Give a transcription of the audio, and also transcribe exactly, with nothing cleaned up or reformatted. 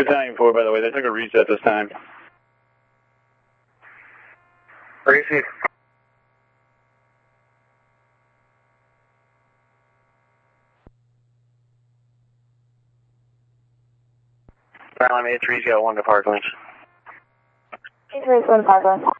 Battalion four, by the way, they took a reset this time. Receive. Island eight three zero one to Parkland. eight three zero one to Parkland.